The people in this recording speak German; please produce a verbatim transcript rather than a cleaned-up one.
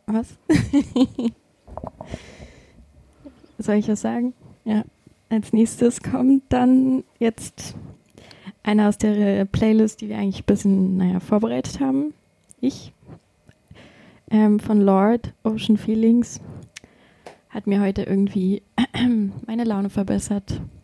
Was? Soll ich was sagen? Ja. Als nächstes kommt dann jetzt einer aus der Playlist, die wir eigentlich ein bisschen, naja, vorbereitet haben. Ich. Ähm, von Lorde, Ocean Feelings. Hat mir heute irgendwie meine Laune verbessert.